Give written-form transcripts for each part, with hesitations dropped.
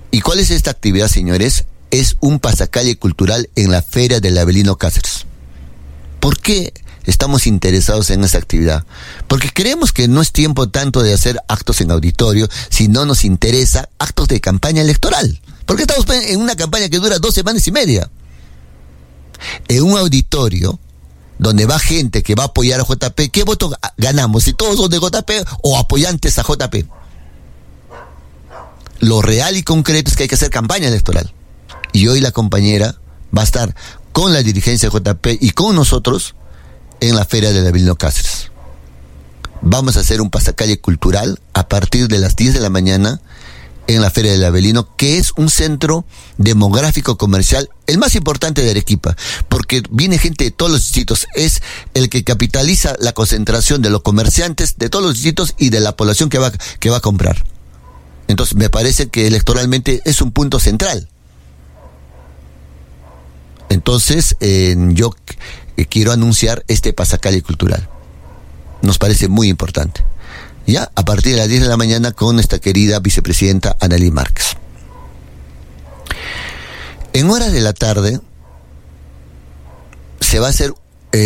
¿Y cuál es esta actividad, señores? Es un pasacalle cultural en la Feria del Avelino Cáceres. ¿Por qué estamos interesados en esta actividad? Porque creemos que no es tiempo tanto de hacer actos en auditorio, sino nos interesa actos de campaña electoral. Porque estamos en una campaña que dura 2 semanas y media. En un auditorio donde va gente que va a apoyar a JP, ¿qué voto ganamos? Si todos son de JP o apoyantes a JP. Lo real y concreto es que hay que hacer campaña electoral. Y hoy la compañera va a estar con la dirigencia de JP y con nosotros en la Feria del Avelino Cáceres. Vamos a hacer un pasacalle cultural a partir de las 10 de la mañana en la Feria del Avelino, que es un centro demográfico comercial, el más importante de Arequipa, porque viene gente de todos los distritos, es el que capitaliza la concentración de los comerciantes de todos los distritos y de la población que va a comprar. Entonces me parece que electoralmente es un punto central. Entonces yo quiero anunciar este pasacalle cultural. Nos parece muy importante. Ya a partir de las 10 de la mañana con nuestra querida vicepresidenta Annalyn Márquez. En horas de la tarde se va a hacer,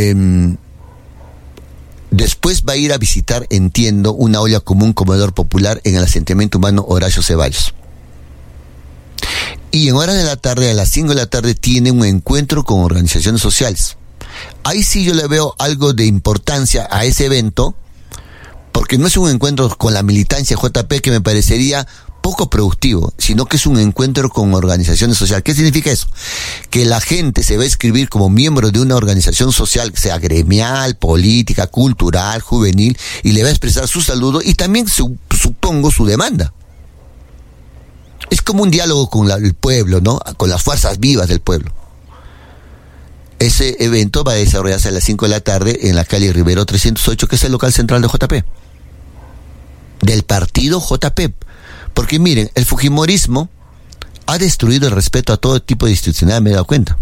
después va a ir a visitar, entiendo, una olla común comedor popular en el asentamiento humano Horacio Ceballos. Y en horas de la tarde, a las 5 de la tarde, tiene un encuentro con organizaciones sociales. Ahí sí yo le veo algo de importancia a ese evento, porque no es un encuentro con la militancia JP que me parecería poco productivo, sino que es un encuentro con organizaciones sociales. ¿Qué significa eso? Que la gente se va a inscribir como miembro de una organización social, sea gremial, política, cultural, juvenil, y le va a expresar su saludo y también, supongo, su demanda. Es como un diálogo con el pueblo, ¿no? Con las fuerzas vivas del pueblo. Ese evento va a desarrollarse a las 5 de la tarde en la calle Rivero 308, que es el local central de JP. Del partido JP. Porque miren, el fujimorismo ha destruido el respeto a todo tipo de institucionalidad, me he dado cuenta.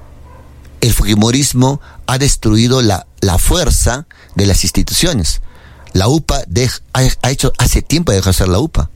El fujimorismo ha destruido la fuerza de las instituciones. La UPA ha hecho hace tiempo de dejar de ser la UPA.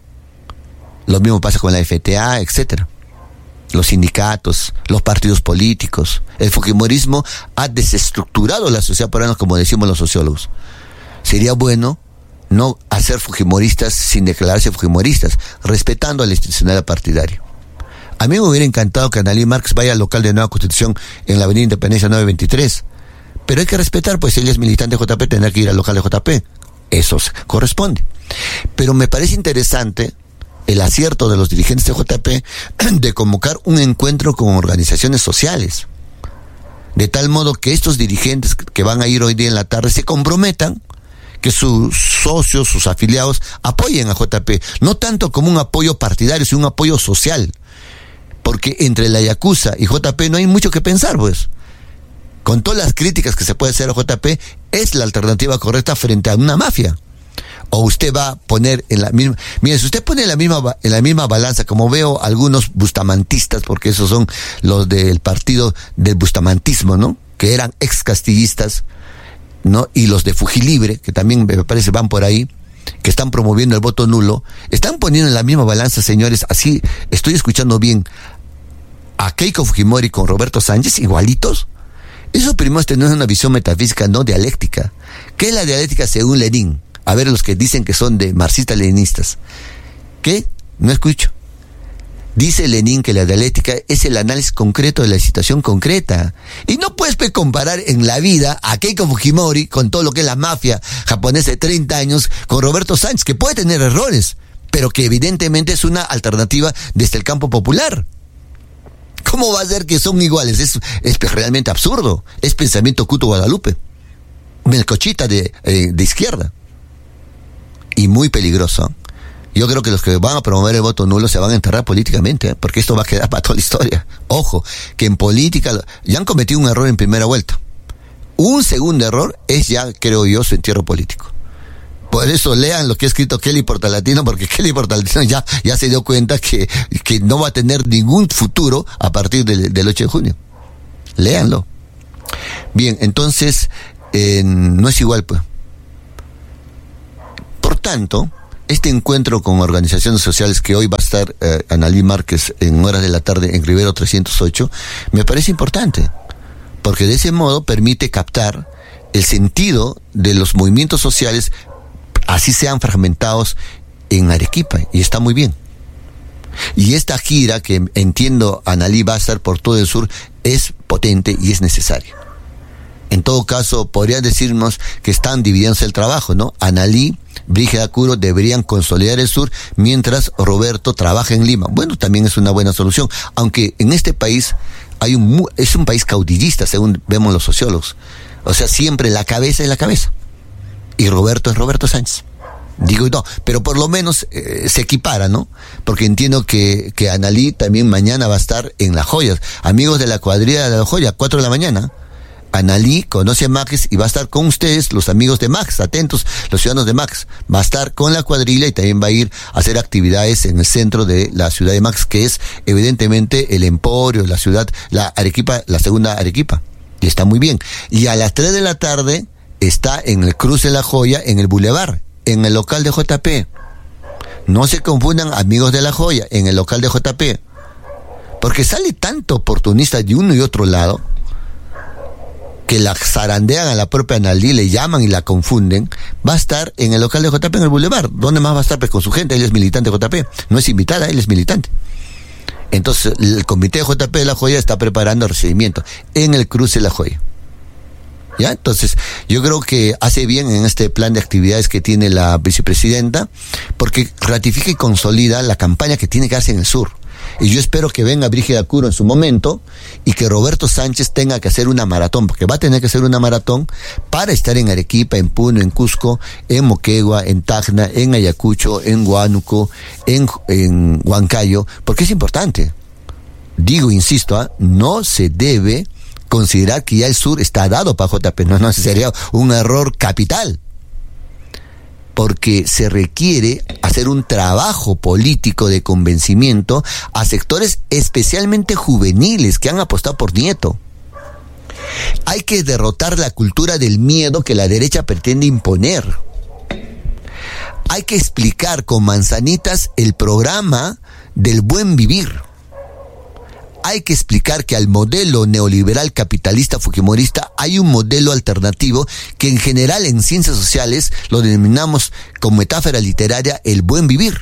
Lo mismo pasa con la FTA, etcétera. Los sindicatos, los partidos políticos. El fujimorismo ha desestructurado la sociedad peruana, como decimos los sociólogos. Sería bueno no hacer fujimoristas sin declararse fujimoristas, respetando a la institucionalidad partidaria. A mí me hubiera encantado que Annalyn Márquez vaya al local de Nueva Constitución en la Avenida Independencia 923. Pero hay que respetar, pues si ella es militante de JP, tendrá que ir al local de JP. Eso corresponde. Pero me parece interesante el acierto de los dirigentes de JP de convocar un encuentro con organizaciones sociales. De tal modo que estos dirigentes que van a ir hoy día en la tarde se comprometan que sus socios, sus afiliados, apoyen a JP. No tanto como un apoyo partidario, sino un apoyo social. Porque entre la Yakuza y JP no hay mucho que pensar, pues. Con todas las críticas que se puede hacer a JP, es la alternativa correcta frente a una mafia. O usted va a poner en la misma... Mire, si usted pone en la misma balanza, como veo algunos bustamantistas, porque esos son los del partido del bustamantismo, ¿no? Que eran ex castillistas, ¿no? Y los de Fujilibre, que también me parece van por ahí, que están promoviendo el voto nulo, están poniendo en la misma balanza, señores, así, estoy escuchando bien, a Keiko Fujimori con Roberto Sánchez, igualitos. Eso primero es tener una visión metafísica, no dialéctica. ¿Qué es la dialéctica según Lenin? A ver, los que dicen que son de marxistas-leninistas. ¿Qué? No escucho. Dice Lenin que la dialéctica es el análisis concreto de la situación concreta. Y no puedes comparar en la vida a Keiko Fujimori con todo lo que es la mafia japonesa de 30 años con Roberto Sánchez, que puede tener errores, pero que evidentemente es una alternativa desde el campo popular. ¿Cómo va a ser que son iguales? Es realmente absurdo. Es pensamiento Cuto Guadalupe. Melcochita de izquierda. Y muy peligroso. Yo creo que los que van a promover el voto nulo se van a enterrar políticamente, porque esto va a quedar para toda la historia. Ojo, que en política ya han cometido un error en primera vuelta. Un segundo error es ya, creo yo, su entierro político. Por eso lean lo que ha escrito Kelly Portalatino, porque Kelly Portalatino ya se dio cuenta que no va a tener ningún futuro a partir del 8 de junio. Léanlo. Bien, entonces, no es igual, pues. Por tanto, este encuentro con organizaciones sociales que hoy va a estar Analí Márquez en horas de la tarde en Rivero 308, me parece importante, porque de ese modo permite captar el sentido de los movimientos sociales, así sean fragmentados en Arequipa, y está muy bien. Y esta gira, que entiendo Analí va a estar por todo el sur, es potente y es necesaria. En todo caso, podrían decirnos que están dividiéndose el trabajo, ¿no? Analí, Brígida Curo deberían consolidar el sur mientras Roberto trabaja en Lima. Bueno, también es una buena solución, aunque en este país es un país caudillista, según vemos los sociólogos. O sea, siempre la cabeza es la cabeza. Y Roberto es Roberto Sánchez. Digo, no, pero por lo menos se equipara, ¿no? Porque entiendo que Analí también mañana va a estar en Las Joyas. Amigos de la cuadrilla de La Joya, 4 de la mañana. Analí conoce a Max y va a estar con ustedes, los amigos de Max, atentos, los ciudadanos de Max. Va a estar con la cuadrilla y también va a ir a hacer actividades en el centro de la ciudad de Max, que es evidentemente el emporio, la ciudad, la Arequipa, la segunda Arequipa. Y está muy bien. Y a las 3 de la tarde está en el cruce de La Joya, en el Boulevard, en el local de JP. No se confundan, amigos de La Joya, en el local de JP. Porque sale tanto oportunista de uno y otro lado, que la zarandean a la propia Analí, le llaman y la confunden. Va a estar en el local de JP, en el Boulevard. ¿Dónde más va a estar? Pues con su gente. Él es militante de JP. No es invitada, él es militante. Entonces, el comité de JP de La Joya está preparando el recibimiento en el cruce de La Joya. ¿Ya? Entonces, yo creo que hace bien en este plan de actividades que tiene la vicepresidenta, porque ratifica y consolida la campaña que tiene que hacer en el sur. Y yo espero que venga Brígida Curo en su momento y que Roberto Sánchez tenga que hacer una maratón, porque va a tener que hacer una maratón para estar en Arequipa, en Puno, en Cusco, en Moquegua, en Tacna, en Ayacucho, en Huánuco, en Huancayo, porque es importante. Digo, insisto, no se debe considerar que ya el sur está dado para JP, no, sería un error capital. Porque se requiere hacer un trabajo político de convencimiento a sectores especialmente juveniles que han apostado por Nieto. Hay que derrotar la cultura del miedo que la derecha pretende imponer. Hay que explicar con manzanitas el programa del buen vivir. Hay que explicar que al modelo neoliberal capitalista fujimorista hay un modelo alternativo que en general en ciencias sociales lo denominamos con metáfora literaria el buen vivir.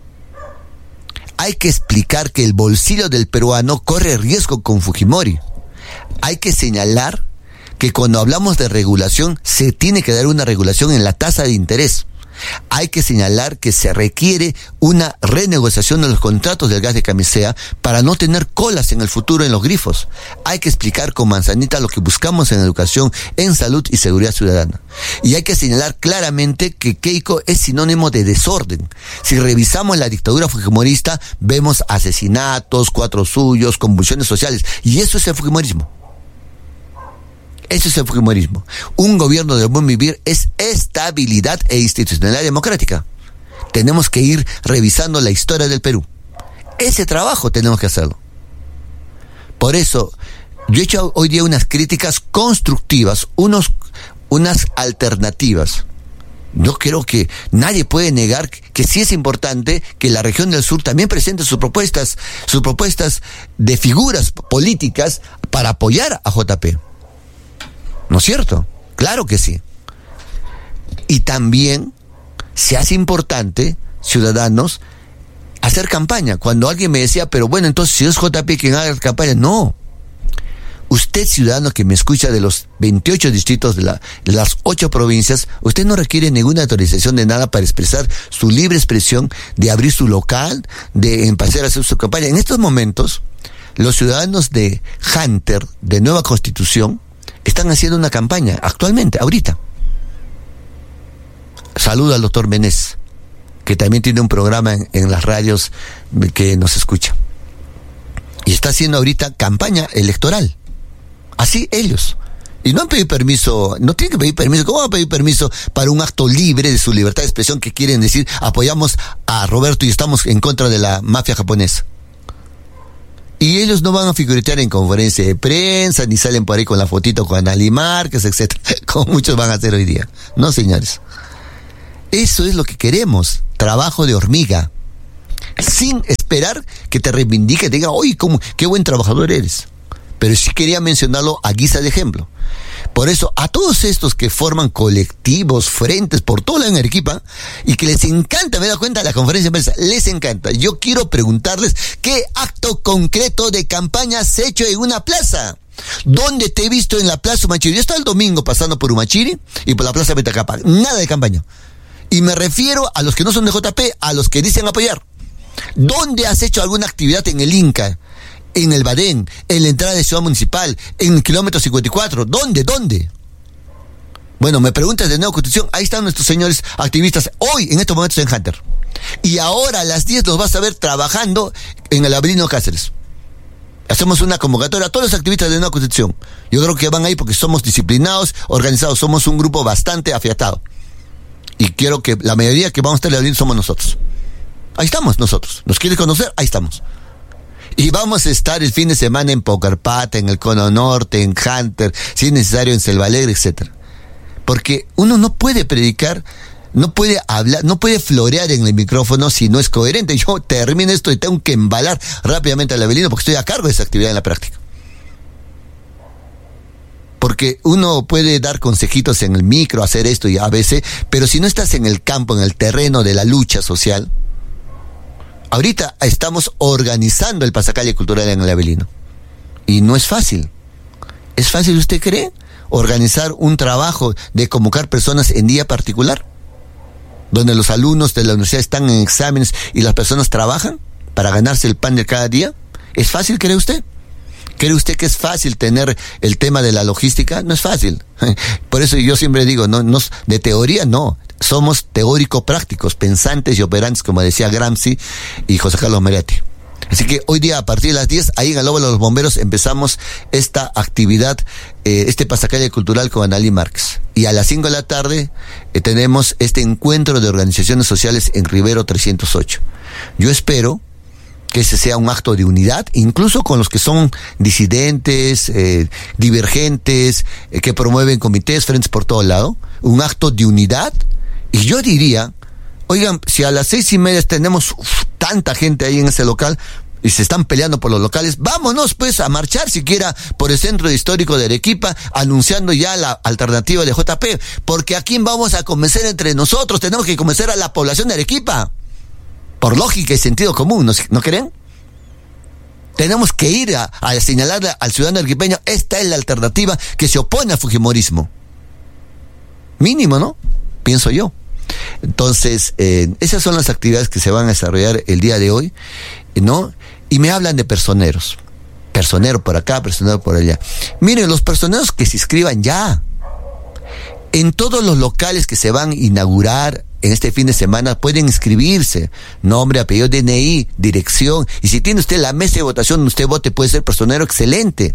Hay que explicar que el bolsillo del peruano corre riesgo con Fujimori. Hay que señalar que cuando hablamos de regulación se tiene que dar una regulación en la tasa de interés. Hay que señalar que se requiere una renegociación de los contratos del gas de Camisea para no tener colas en el futuro en los grifos. Hay que explicar con manzanita lo que buscamos en educación, en salud y seguridad ciudadana. Y hay que señalar claramente que Keiko es sinónimo de desorden. Si revisamos la dictadura fujimorista, vemos asesinatos, 4 suyos, convulsiones sociales. Y eso es el fujimorismo. Eso es el fujimorismo. Un gobierno de buen vivir es estabilidad e institucionalidad democrática. Tenemos que ir revisando la historia del Perú. Ese trabajo tenemos que hacerlo. Por eso, yo he hecho hoy día unas críticas constructivas, unas alternativas. Yo creo que nadie puede negar que sí es importante que la región del sur también presente sus propuestas de figuras políticas para apoyar a JP. ¿No es cierto? Claro que sí. Y también se hace importante, ciudadanos, hacer campaña. Cuando alguien me decía, pero bueno, entonces si es JP quien haga campaña, no. Usted, ciudadano que me escucha de los 28 distritos de las 8 provincias, usted no requiere ninguna autorización de nada para expresar su libre expresión, de abrir su local, de empezar a hacer su campaña. En estos momentos, los ciudadanos de Hunter, de Nueva Constitución, están haciendo una campaña actualmente, ahorita. Saludo al doctor Menés, que también tiene un programa en las radios que nos escucha. Y está haciendo ahorita campaña electoral. Así ellos. Y no han pedido permiso, no tienen que pedir permiso. ¿Cómo van a pedir permiso para un acto libre de su libertad de expresión que quieren decir apoyamos a Roberto y estamos en contra de la mafia japonesa? Y ellos no van a figuretear en conferencia de prensa, ni salen por ahí con la fotito con Analí Márquez, etcétera, como muchos van a hacer hoy día. No, señores. Eso es lo que queremos, trabajo de hormiga, sin esperar que te reivindique, te diga, oye, qué buen trabajador eres. Pero sí quería mencionarlo a guisa de ejemplo. Por eso, a todos estos que forman colectivos, frentes por toda la Arequipa, y que les encanta, me da cuenta, la conferencia de prensa, les encanta. Yo quiero preguntarles, ¿qué acto concreto de campaña has hecho en una plaza? ¿Dónde te he visto en la Plaza Humachiri? Yo estaba el domingo pasando por Humachiri y por la Plaza Betacapa. Nada de campaña. Y me refiero a los que no son de JP, a los que dicen apoyar. ¿Dónde has hecho alguna actividad en el Inca? En el Badén, en la entrada de Ciudad Municipal, en el kilómetro 54. ¿Dónde? Bueno, me preguntas de Nueva Constitución, ahí están nuestros señores activistas, hoy, en estos momentos en Hunter. Y ahora a las 10 los vas a ver trabajando en el Avelino Cáceres. Hacemos una convocatoria a todos los activistas de Nueva Constitución. Yo creo que van ahí porque somos disciplinados, organizados, somos un grupo bastante afiatado. Y quiero que la mayoría que vamos a estar en el Avelino somos nosotros. Ahí estamos nosotros. ¿Nos quieres conocer? Ahí estamos. Y vamos a estar el fin de semana en Pocarpata, en el Cono Norte, en Hunter, si es necesario en Selva Alegre, etc. Porque uno no puede predicar, no puede hablar, no puede florear en el micrófono si no es coherente. Yo termino esto y tengo que embalar rápidamente al Avelino porque estoy a cargo de esa actividad en la práctica. Porque uno puede dar consejitos en el micro, hacer esto y a veces, pero si no estás en el campo, en el terreno de la lucha social. Ahorita estamos organizando el pasacalle cultural en el Avelino. Y no es fácil. ¿Es fácil, usted cree, organizar un trabajo de convocar personas en día particular? Donde los alumnos de la universidad están en exámenes y las personas trabajan para ganarse el pan de cada día. ¿Es fácil, cree usted? ¿Cree usted que es fácil tener el tema de la logística? No es fácil. Por eso yo siempre digo, no, de teoría no. Somos teórico-prácticos, pensantes y operantes, como decía Gramsci y José Carlos Mariatti. Así que hoy día, a partir de las 10, ahí en el Lóbulo de los Bomberos, empezamos esta actividad, este pasacalle cultural con Analí Márquez. Y a las 5 de la tarde tenemos este encuentro de organizaciones sociales en Rivero 308. Yo espero que ese sea un acto de unidad, incluso con los que son disidentes, divergentes, que promueven comités, frentes por todo lado. Un acto de unidad. Y yo diría, oigan, si a las 6:30 tenemos tanta gente ahí en ese local y se están peleando por los locales, vámonos pues a marchar siquiera por el centro histórico de Arequipa, anunciando ya la alternativa de JP, porque ¿a quién vamos a convencer entre nosotros? Tenemos que convencer a la población de Arequipa, por lógica y sentido común, ¿no creen? Tenemos que ir a señalarle al ciudadano arequipeño, esta es la alternativa que se opone al fujimorismo. Mínimo, ¿no? Pienso yo. Entonces, esas son las actividades que se van a desarrollar el día de hoy, ¿no? Y me hablan de personeros. Personero por acá, personero por allá. Miren, los personeros que se inscriban ya. En todos los locales que se van a inaugurar en este fin de semana pueden inscribirse. Nombre, apellido, DNI, dirección. Y si tiene usted la mesa de votación donde usted vote, puede ser personero excelente.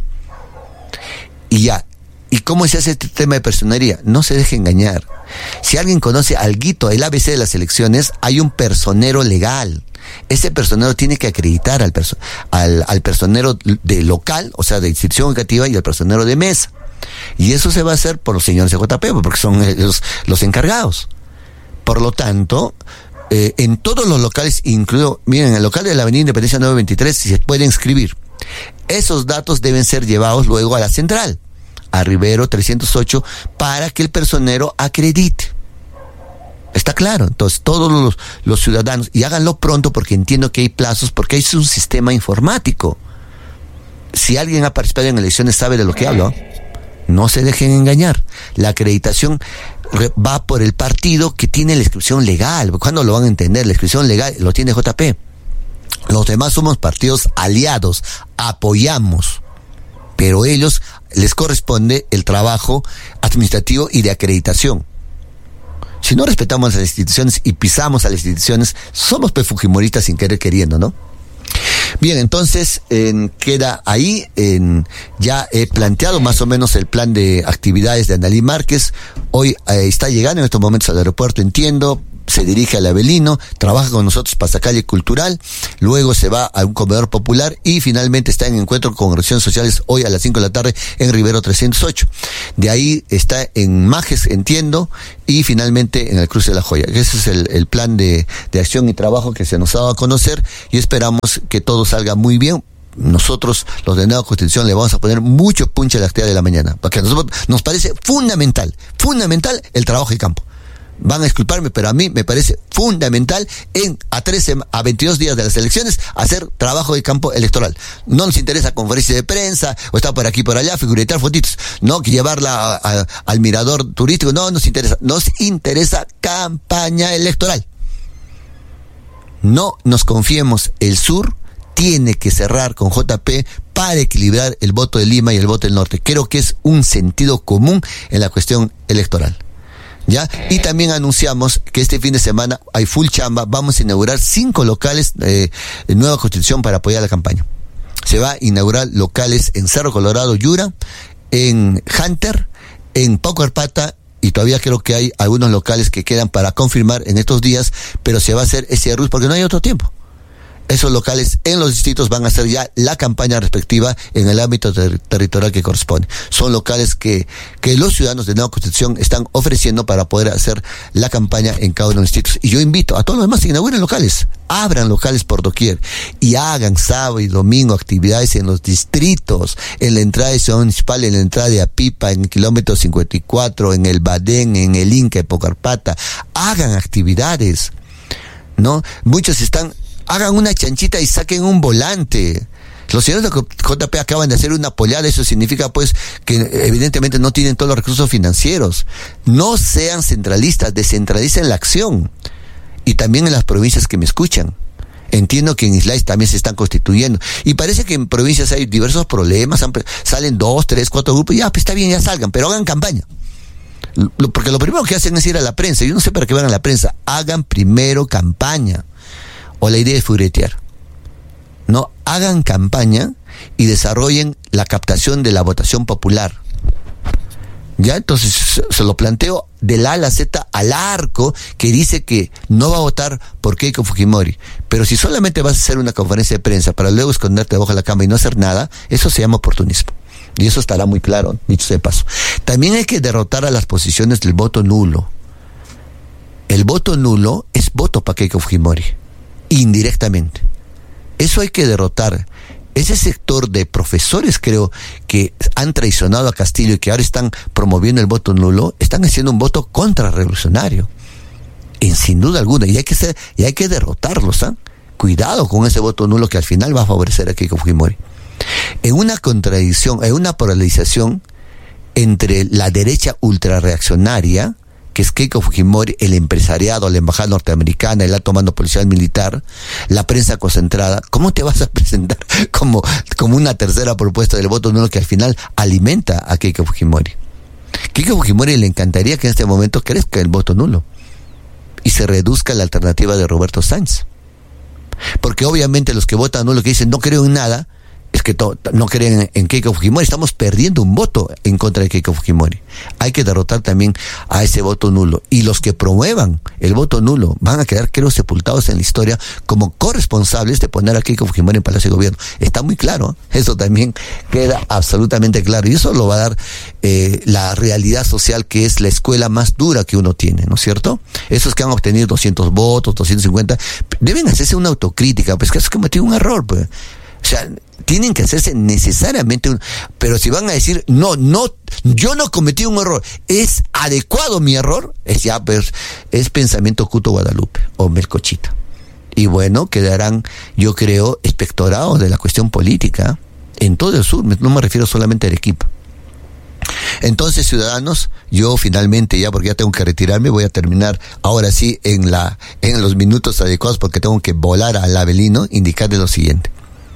Y ya. ¿Y cómo se hace este tema de personería? No se deje engañar. Si alguien conoce alguito, el ABC de las elecciones, hay un personero legal. Ese personero tiene que acreditar al personero de local, o sea, de institución educativa, y al personero de mesa. Y eso se va a hacer por los señores de JP, porque son los encargados. Por lo tanto, en todos los locales, incluido, miren, el local de la Avenida Independencia 923, se puede inscribir. Esos datos deben ser llevados luego a la central, a Rivero 308, para que el personero acredite. Está claro. Entonces todos los ciudadanos, y háganlo pronto porque entiendo que hay plazos, porque es un sistema informático. Si alguien ha participado en elecciones sabe de lo que hablo. No se dejen engañar. La acreditación va por el partido que tiene la inscripción legal. ¿Cuándo lo van a entender? La inscripción legal lo tiene JP. Los demás somos partidos aliados, apoyamos, pero ellos les corresponde el trabajo administrativo y de acreditación. Si no respetamos las instituciones y pisamos a las instituciones, somos fujimoristas sin querer queriendo, ¿no? Bien, entonces queda ahí, ya he planteado más o menos el plan de actividades de Analí Márquez. Hoy está llegando en estos momentos al aeropuerto, entiendo, se dirige al Avelino, trabaja con nosotros para calle cultural, luego se va a un comedor popular y finalmente está en encuentro con organizaciones sociales hoy a las 5 de la tarde en Rivero 308. De ahí está en Majes, entiendo, y finalmente en el Cruce de la Joya. Ese es el plan de acción y trabajo que se nos ha dado a conocer y esperamos que todo salga muy bien. Nosotros, los de Nueva Constitución, le vamos a poner mucho punche a la actividad de la mañana, porque a nosotros nos parece fundamental el trabajo de campo. Van a disculparme, pero a mí me parece fundamental a 22 días de las elecciones hacer trabajo de campo electoral. No nos interesa conferencia de prensa o estar por aquí por allá, figuritar fotitos, no, que llevarla al mirador turístico, no nos interesa campaña electoral. No nos confiemos, el sur tiene que cerrar con JP para equilibrar el voto de Lima y el voto del norte. Creo que es un sentido común en la cuestión electoral. ¿Ya? Y también anunciamos que este fin de semana hay full chamba, vamos a inaugurar 5 locales de Nueva Constitución para apoyar la campaña. Se va a inaugurar locales en Cerro Colorado, Yura, en Hunter, en Pauco Arpata, y todavía creo que hay algunos locales que quedan para confirmar en estos días, pero se va a hacer ese RUS porque no hay otro tiempo. Esos locales en los distritos van a hacer ya la campaña respectiva en el ámbito territorial que corresponde. Son locales que los ciudadanos de Nueva Constitución están ofreciendo para poder hacer la campaña en cada uno de los distritos. Y yo invito a todos los demás que inauguren locales, abran locales por doquier y hagan sábado y domingo actividades en los distritos, en la entrada de Ciudad Municipal, en la entrada de Apipa, en el kilómetro 54, en el Badén, en el Inca, en Pocarpata. Hagan actividades, ¿no? Muchos hagan una chanchita y saquen un volante. Los señores de JP acaban de hacer una pollada, eso significa pues que evidentemente no tienen todos los recursos financieros. No sean centralistas, descentralicen la acción. Y también en las provincias que me escuchan. Entiendo que en Islay también se están constituyendo. Y parece que en provincias hay diversos problemas, salen 2, 3, 4 grupos, ya, pues está bien, ya salgan, pero hagan campaña. Porque lo primero que hacen es ir a la prensa. Yo no sé para qué van a la prensa. Hagan primero campaña. O la idea es furetear. No, hagan campaña y desarrollen la captación de la votación popular. Ya, entonces se lo planteo del A a la Z al arco, que dice que no va a votar por Keiko Fujimori. Pero si solamente vas a hacer una conferencia de prensa para luego esconderte debajo de la cama y no hacer nada, eso se llama oportunismo. Y eso estará muy claro, dicho sea de paso. También hay que derrotar a las posiciones del voto nulo. El voto nulo es voto para Keiko Fujimori. Indirectamente. Eso hay que derrotar. Ese sector de profesores, creo, que han traicionado a Castillo y que ahora están promoviendo el voto nulo, están haciendo un voto contrarrevolucionario. Sin duda alguna. Y hay que derrotarlos, ¿ah? Cuidado con ese voto nulo que al final va a favorecer a Keiko Fujimori. En una contradicción, en una polarización entre la derecha ultrarreaccionaria, que es Keiko Fujimori, el empresariado, la embajada norteamericana, el alto mando policial militar, la prensa concentrada, ¿cómo te vas a presentar como una tercera propuesta del voto nulo que al final alimenta a Keiko Fujimori? Keiko Fujimori le encantaría que en este momento crezca el voto nulo y se reduzca la alternativa de Roberto Sáenz. Porque obviamente los que votan nulo, que dicen no creo en nada, es que no creen en Keiko Fujimori. Estamos perdiendo un voto en contra de Keiko Fujimori. Hay que derrotar también a ese voto nulo. Y los que promuevan el voto nulo van a quedar, creo, sepultados en la historia como corresponsables de poner a Keiko Fujimori en Palacio de Gobierno. Está muy claro, eso también queda absolutamente claro. Y eso lo va a dar la realidad social, que es la escuela más dura que uno tiene, ¿no es cierto? Esos que han obtenido 200 votos, 250, deben hacerse una autocrítica, pues que has cometido un error, pues. O sea, tienen que hacerse necesariamente pero si van a decir no, yo no cometí un error, es adecuado mi error, es pensamiento Cuto Guadalupe o Melcochita. Y bueno, quedarán, yo creo, espectorados de la cuestión política en todo el sur, no me refiero solamente a Arequipa. Entonces, ciudadanos, yo finalmente, ya porque ya tengo que retirarme, voy a terminar ahora sí en los minutos adecuados, porque tengo que volar al Avelino, indicarles lo siguiente.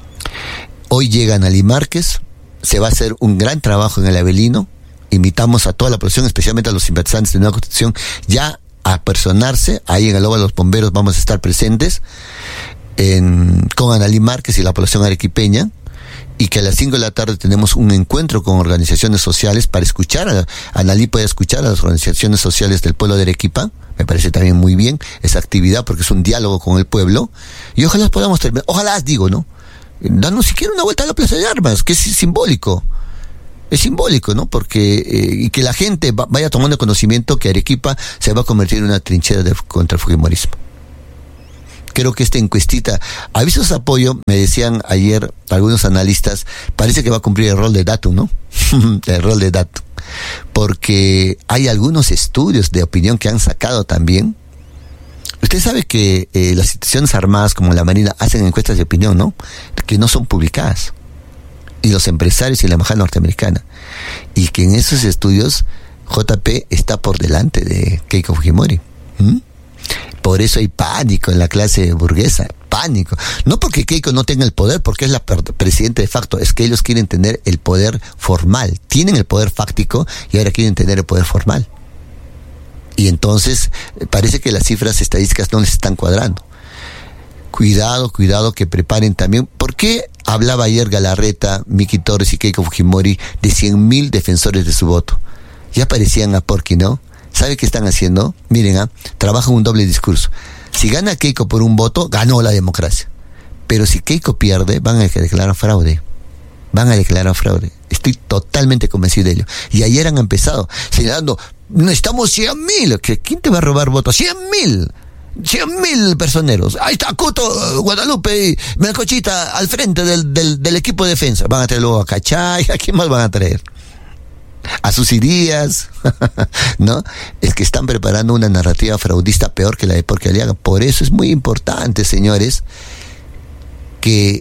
Hoy llega Analí Márquez, se va a hacer un gran trabajo en el Avelino. Invitamos a toda la población, especialmente a los simpatizantes de Nueva Constitución, ya a personarse. Ahí en el Lobo de los Bomberos vamos a estar presentes con Analí Márquez y la población arequipeña. y que a las 5 de la tarde tenemos un encuentro con organizaciones sociales para escuchar, Analí puede escuchar a las organizaciones sociales del pueblo de Arequipa. Me parece también muy bien esa actividad porque es un diálogo con el pueblo y ojalá podamos terminar, ojalá digo, ¿no? Darnos siquiera una vuelta a la Plaza de Armas, que es simbólico. Es simbólico, ¿no? Porque y que la gente vaya tomando conocimiento que Arequipa se va a convertir en una trinchera contra el fujimorismo. Creo que esta encuestita, avisos de apoyo, me decían ayer algunos analistas, parece que va a cumplir el rol de Datum, ¿no? El rol de Datum. Porque hay algunos estudios de opinión que han sacado también. Usted sabe que las instituciones armadas como la Marina hacen encuestas de opinión, ¿no? Que no son publicadas. Y los empresarios y la embajada norteamericana. Y que en esos estudios JP está por delante de Keiko Fujimori. Por eso hay pánico en la clase burguesa, pánico. No porque Keiko no tenga el poder, porque es la presidenta de facto, es que ellos quieren tener el poder formal. Tienen el poder fáctico y ahora quieren tener el poder formal. Y entonces parece que las cifras estadísticas no les están cuadrando. Cuidado que preparen también. ¿Por qué hablaba ayer Galarreta, Miki Torres y Keiko Fujimori de 100.000 defensores de su voto? Ya parecían a Porky, ¿no? ¿Sabe qué están haciendo? Miren, trabajan un doble discurso. Si gana Keiko por un voto, ganó la democracia. Pero si Keiko pierde, van a declarar fraude. Estoy totalmente convencido de ello. Y ayer han empezado señalando, necesitamos 100.000. ¿Quién te va a robar votos? 100.000. 100.000 personeros. Ahí está Cuto, Guadalupe y Melcochita al frente del equipo de defensa. Van a traer luego a Cachay. ¿A quién más van a traer? A sus ideas, ¿no? Es que están preparando una narrativa fraudista peor que la de Porky Aliaga. Por eso es muy importante, señores, que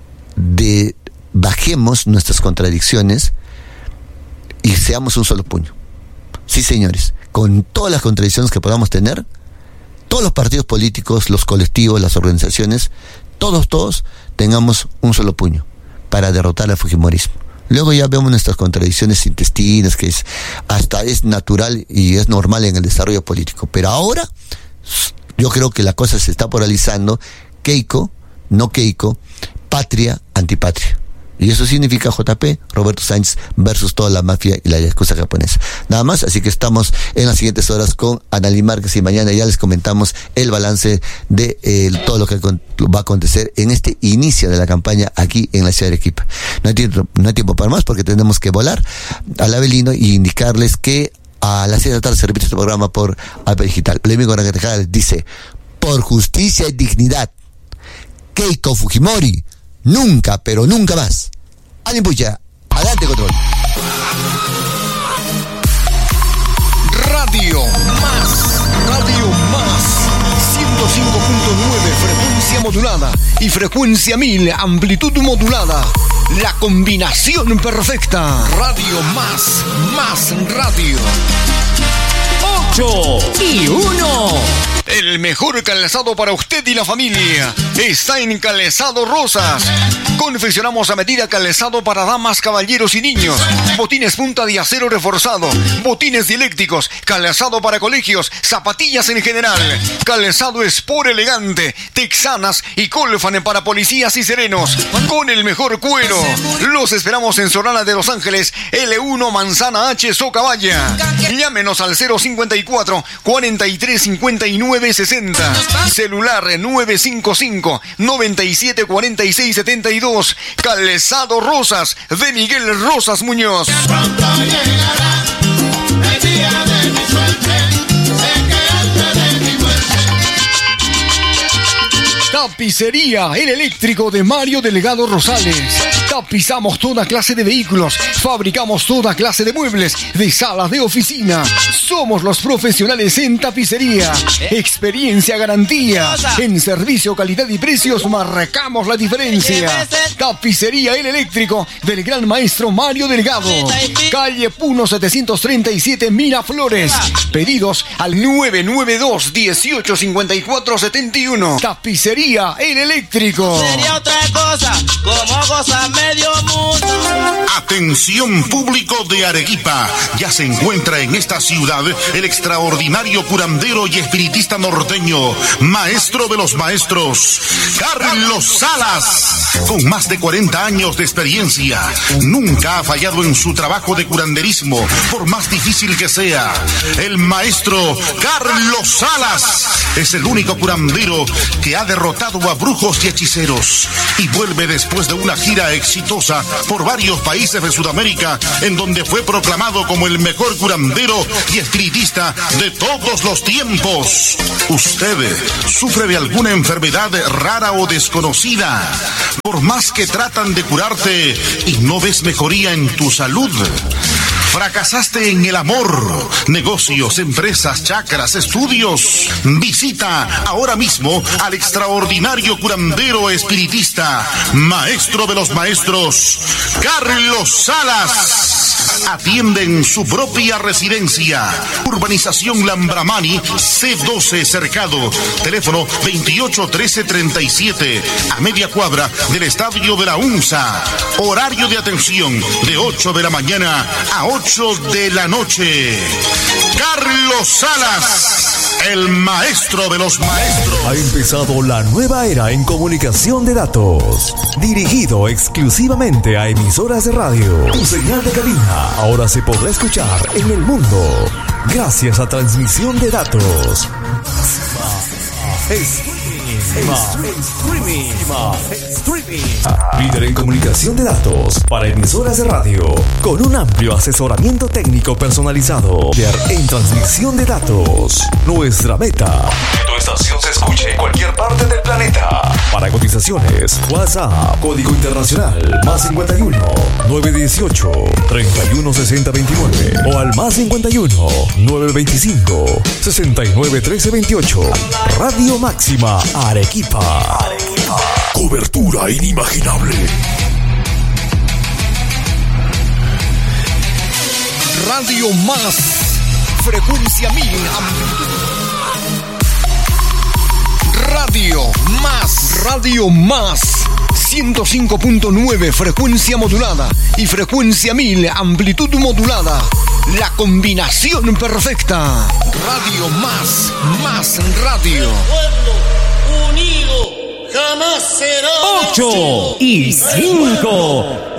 bajemos nuestras contradicciones y seamos un solo puño. Sí, señores, con todas las contradicciones que podamos tener, todos los partidos políticos, los colectivos, las organizaciones, todos tengamos un solo puño para derrotar al fujimorismo. Luego ya vemos nuestras contradicciones intestinas, que es natural y es normal en el desarrollo político. Pero ahora, yo creo que la cosa se está polarizando. Keiko, no Keiko, patria, antipatria. Y eso significa JP, Roberto Sánchez versus toda la mafia y la yakuza japonesa. Nada más, así que estamos en las siguientes horas con Analí Márquez y mañana ya les comentamos el balance de todo lo que va a acontecer en este inicio de la campaña aquí en la ciudad de Arequipa. No hay tiempo para más porque tenemos que volar al Avelino y indicarles que a las 6 de la tarde se repite este programa por AP Digital. Polémico Rangatejal dice, por justicia y dignidad, Keiko Fujimori, nunca, pero nunca más. Alimpucha, adelante control. Radio Más 105.9 frecuencia modulada y frecuencia 1000 amplitud modulada. La combinación perfecta. Radio Más radio. 8-1. El mejor calzado para usted y la familia está en Calzado Rosas. Confeccionamos a medida calzado para damas, caballeros y niños. Botines punta de acero reforzado, botines dialécticos, calzado para colegios, zapatillas en general. Calzado Sport elegante, texanas y Colfan para policías y serenos. Con el mejor cuero. Los esperamos en Solana de Los Ángeles, L1 Manzana H, Socabaya. Llámenos al 054 43 59 60. Celular 955 97 46 72. Calzado Rosas de Miguel Rosas Muñoz. Pronto llegará el día de mi suerte. Sé que antes de mi muerte. Tapicería El Eléctrico de Mario Delgado Rosales. Tapizamos toda clase de vehículos, fabricamos toda clase de muebles, de salas de oficina. Somos los profesionales en tapicería. Experiencia, garantía. En servicio, calidad y precios marcamos la diferencia. Tapicería El Eléctrico del gran maestro Mario Delgado. Calle Puno 737 Miraflores. Pedidos al 992-1854-71. Tapicería El Eléctrico. Sería otra cosa, como goza medio mundo. Atención público de Arequipa, ya se encuentra en esta ciudad el extraordinario curandero y espiritista norteño, maestro de los maestros, Carlos Salas. con más de 40 años de experiencia. Nunca ha fallado en su trabajo de curanderismo, por más difícil que sea. El maestro Carlos Salas es el único curandero que ha derrotado a brujos y hechiceros y vuelve después de una gira exitosa por varios países de Sudamérica, en donde fue proclamado como el mejor curandero y espiritista de todos los tiempos. ¿Usted sufre de alguna enfermedad rara o desconocida? Por más que tratan de curarte y no ves mejoría en tu salud. ¿Fracasaste en el amor, negocios, empresas, chakras, estudios? Visita ahora mismo al extraordinario curandero espiritista, maestro de los maestros, Carlos Salas. Atiende en su propia residencia. Urbanización Lambramani, C12 Cercado. Teléfono 281337, a media cuadra del Estadio de la UNSA. Horario de atención de 8 de la mañana a 8 de la noche. Carlos Salas, el maestro de los maestros. Ha empezado la nueva era en comunicación de datos, dirigido exclusivamente a emisoras de radio. Tu señal de cabina ahora se podrá escuchar en el mundo gracias a transmisión de datos. Streaming. Líder en comunicación de datos para emisoras de radio, con un amplio asesoramiento técnico personalizado. Líder en transmisión de datos. Nuestra meta: que tu estación se escuche en cualquier parte del planeta. Para cotizaciones, WhatsApp, código internacional, +51 918 316029 o al +51 925 691328. Radio Máxima Arequipa. Cobertura inimaginable. Radio Más, frecuencia 1000, Radio Más, 105.9, frecuencia modulada, y frecuencia 1000, amplitud modulada. La combinación perfecta. Radio Más radio. Pueblo unido jamás será 8 y 5.